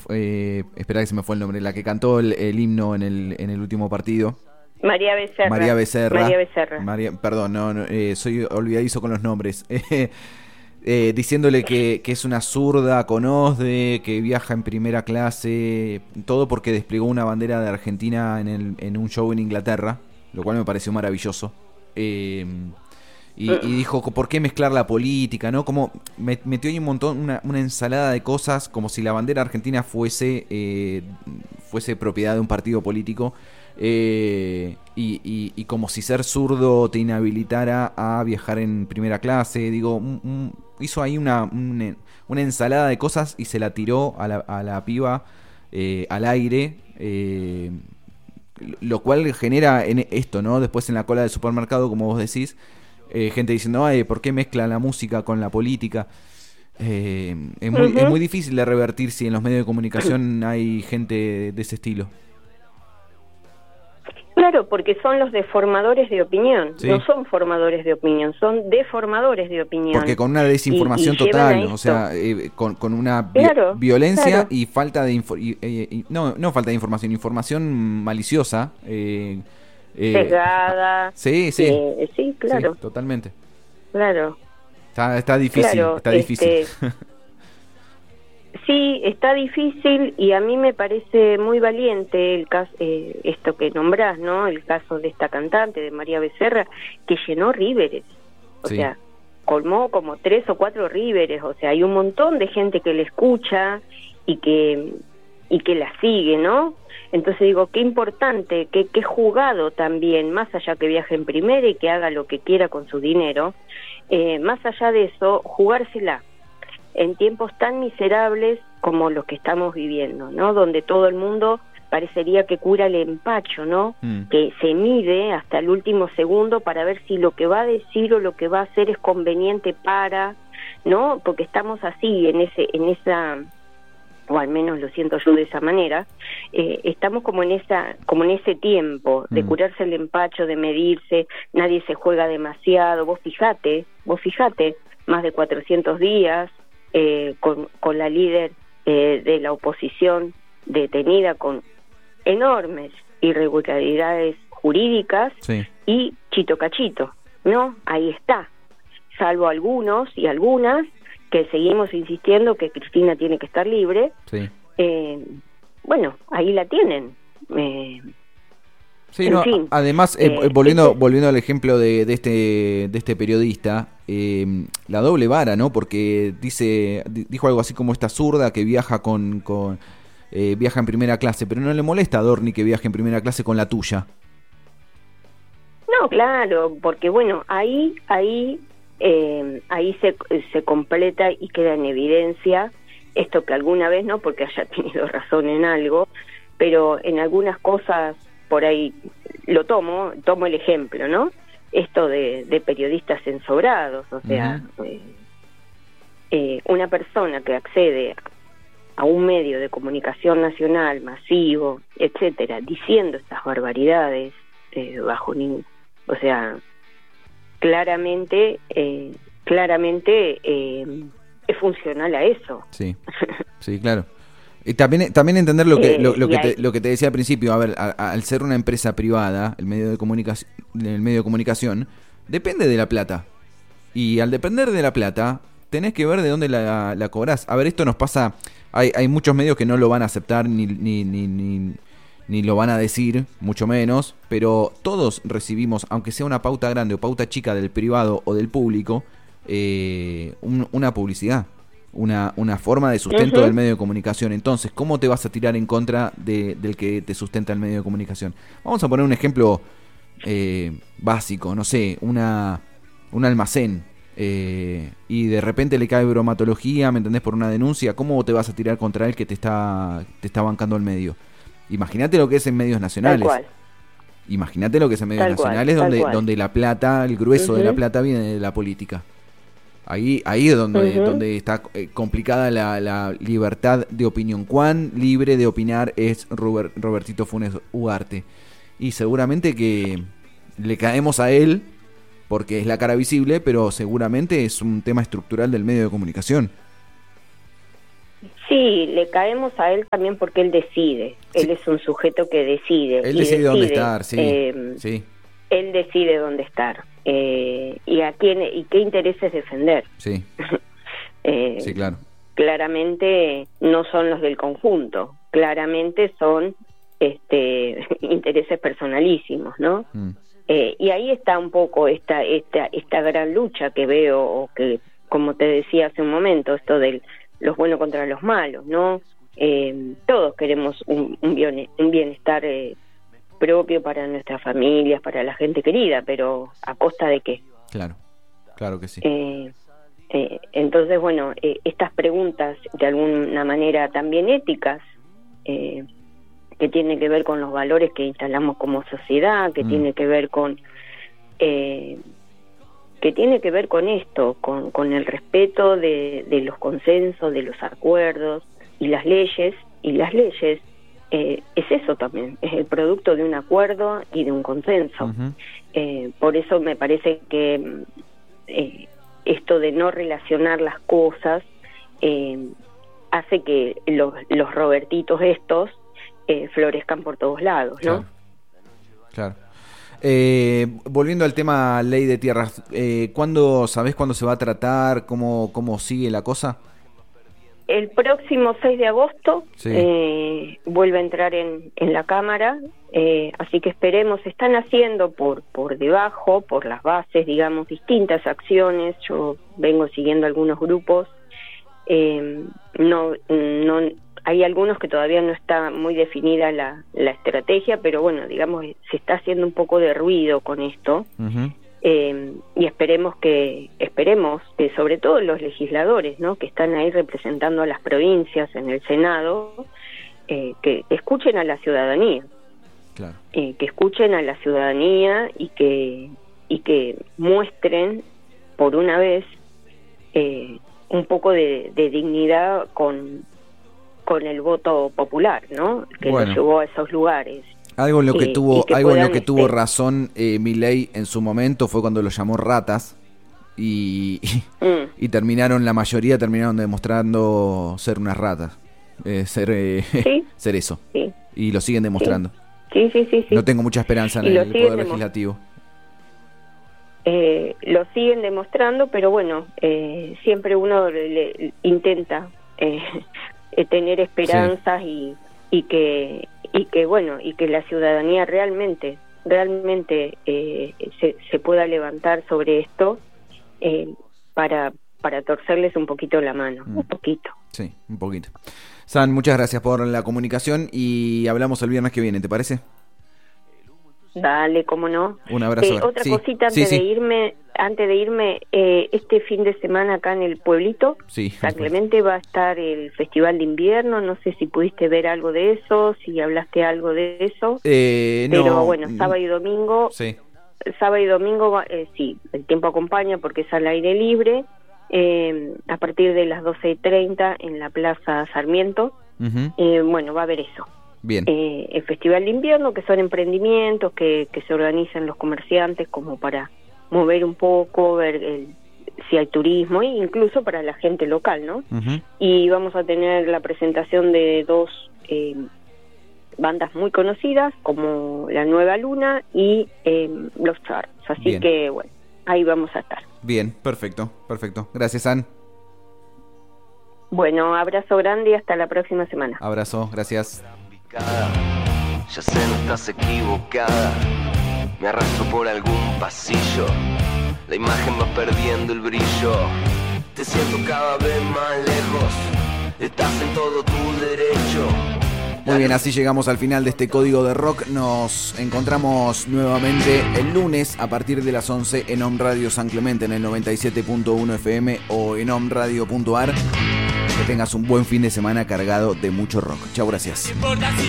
espera que se me fue el nombre, la que cantó el himno en el último partido. María Becerra. Perdón, soy olvidadizo con los nombres. Diciéndole que es una zurda con OSDE, que viaja en primera clase, todo porque desplegó una bandera de Argentina en un show en Inglaterra, lo cual me pareció maravilloso. Y dijo, ¿por qué mezclar la política? ¿No? Como metió ahí un montón, una ensalada de cosas, como si la bandera argentina fuese propiedad de un partido político, y como si ser zurdo te inhabilitara a viajar en primera clase. Digo, hizo ahí una ensalada de cosas y se la tiró a la piba al aire, lo cual genera esto, ¿no? Después en la cola del supermercado, como vos decís, gente diciendo, ay, ¿por qué mezcla la música con la política? Es muy difícil de revertir si en los medios de comunicación hay gente de ese estilo. Claro, porque son los deformadores de opinión, sí. No son formadores de opinión, son deformadores de opinión. Porque con una desinformación total, o sea, con una violencia y falta de no falta de información maliciosa, sesgada. Sí, claro. Sí, totalmente. Claro. Está difícil, claro, está difícil. Sí, está difícil y a mí me parece muy valiente el caso, esto que nombrás, ¿no? El caso de esta cantante, de María Becerra, que llenó Riveres. O sea, colmó como 3 o 4 Riveres. O sea, hay un montón de gente que le escucha y que la sigue, ¿no? Entonces digo, qué importante, qué jugado también, más allá que viaje en primera y que haga lo que quiera con su dinero, más allá de eso, jugársela en tiempos tan miserables como los que estamos viviendo, ¿no? Donde todo el mundo parecería que cura el empacho, ¿no? Que se mide hasta el último segundo para ver si lo que va a decir o lo que va a hacer es conveniente para, ¿no? Porque estamos así en esa, o al menos lo siento yo de esa manera, estamos como en ese tiempo de curarse el empacho, de medirse, nadie se juega demasiado. Vos fijate, más de 400 días, con la líder de la oposición detenida con enormes irregularidades jurídicas, y chito cachito, ¿no? Ahí está, salvo algunos y algunas que seguimos insistiendo que Cristina tiene que estar libre. Bueno, ahí la tienen. Sí, no, fin, además, volviendo al ejemplo de este periodista, la doble vara, ¿no? Porque dijo algo así como esta zurda que viaja viaja en primera clase, pero no le molesta a Dorni que viaje en primera clase con la tuya. No, claro, porque bueno, ahí se completa y queda en evidencia esto que alguna vez, no porque haya tenido razón en algo, pero en algunas cosas por ahí lo tomo el ejemplo, ¿no? Esto de periodistas ensobrados, o sea, una persona que accede a un medio de comunicación nacional masivo, etcétera, diciendo estas barbaridades o sea, claramente es funcional a eso. Sí, claro. Y también entender lo que te decía al principio. A ver, al ser una empresa privada, el medio de comunicación depende de la plata. Y al depender de la plata, tenés que ver de dónde la cobrás. A ver, esto nos pasa. Hay muchos medios que no lo van a aceptar ni lo van a decir, mucho menos. Pero todos recibimos, aunque sea una pauta grande o pauta chica del privado o del público, una publicidad. Una forma de sustento del medio de comunicación. Entonces, ¿cómo te vas a tirar en contra del que te sustenta el medio de comunicación? Vamos a poner un ejemplo básico, no sé, un almacén, y de repente le cae bromatología, ¿me entendés? Por una denuncia. ¿Cómo te vas a tirar contra él que te está bancando el medio? Imagínate lo que es en medios nacionales. Imagínate lo que es en medios nacionales donde la plata, el grueso de la plata viene de la política. Ahí es donde está complicada la libertad de opinión. ¿Cuán libre de opinar es Robertito Funes Ugarte? Y seguramente que le caemos a él porque es la cara visible, pero seguramente es un tema estructural del medio de comunicación. Sí, le caemos a él también porque él decide. Sí. Él es un sujeto que decide. Él decide dónde estar, sí. Sí. Él decide dónde estar y a quién y qué intereses defender. Sí. Sí, claro. Claramente no son los del conjunto. Claramente son intereses personalísimos, ¿no? Y ahí está un poco esta gran lucha que veo, o que, como te decía hace un momento, esto de los buenos contra los malos, ¿no? Todos queremos un bienestar propio para nuestras familias, para la gente querida, pero ¿a costa de qué? Claro, claro que sí. Entonces, bueno, estas preguntas de alguna manera también éticas, que tiene que ver con los valores que instalamos como sociedad, que tiene que ver con esto, con el respeto de los consensos, de los acuerdos y las leyes. Y las leyes es eso también, es el producto de un acuerdo y de un consenso. Uh-huh. Por eso me parece que esto de no relacionar las cosas hace que los Robertitos estos florezcan por todos lados, ¿no? Claro. Volviendo al tema ley de tierras, ¿sabés cuándo se va a tratar? ¿Cómo sigue la cosa? El próximo 6 de agosto sí. Vuelve a entrar en la Cámara, así que esperemos. Están haciendo por debajo, por las bases, digamos, distintas acciones. Yo vengo siguiendo algunos grupos. No hay algunos que todavía no está muy definida la estrategia, pero bueno, digamos, se está haciendo un poco de ruido con esto. Uh-huh. Y esperemos que sobre todo los legisladores, ¿no?, que están ahí representando a las provincias en el Senado, que escuchen a la ciudadanía. Claro. Que escuchen a la ciudadanía y que muestren por una vez un poco de dignidad con el voto popular, ¿no?, que lo llevó a esos lugares. Algo en lo que tuvo razón Milei en su momento fue cuando lo llamó ratas y la mayoría terminaron demostrando ser unas ratas, ¿sí? ser eso. Sí. Y lo siguen demostrando. Sí. No tengo mucha esperanza en el Poder Legislativo. Lo siguen demostrando, pero bueno, siempre uno intenta tener esperanzas, sí. y que la ciudadanía realmente se pueda levantar sobre esto para torcerles un poquito la mano, un poquito. Sí, un poquito. San, muchas gracias por la comunicación y hablamos el viernes que viene, ¿te parece? Dale, cómo no. Un abrazo. Otra cosita antes de irme, este fin de semana acá en el pueblito, San Clemente, va a estar el Festival de Invierno. No sé si pudiste ver algo de eso, si hablaste algo de eso. Pero no, bueno, sábado y domingo. Sí. Sábado y domingo, sí, el tiempo acompaña porque es al aire libre. A partir de las 12:30 en la Plaza Sarmiento. Uh-huh. Bueno, va a haber eso. Bien. El Festival de Invierno, que son emprendimientos que se organizan los comerciantes como para mover un poco, ver si hay turismo, e incluso para la gente local, ¿no? Uh-huh. Y vamos a tener la presentación de dos bandas muy conocidas, como La Nueva Luna y Los Charts. Así Bien. Que, bueno, ahí vamos a estar. Bien, perfecto. Gracias, Ann. Bueno, abrazo grande y hasta la próxima semana. Abrazo, gracias. Ya sé, no estás equivocada. Me arrastro por algún pasillo. La imagen va perdiendo el brillo. Te siento cada vez más lejos. Estás en todo tu derecho. Muy bien, así llegamos al final de este Código de Rock. Nos encontramos nuevamente el lunes a partir de las 11 en Om Radio San Clemente en el 97.1 FM o en omradio.ar. Que tengas un buen fin de semana cargado de mucho rock. Chau, gracias.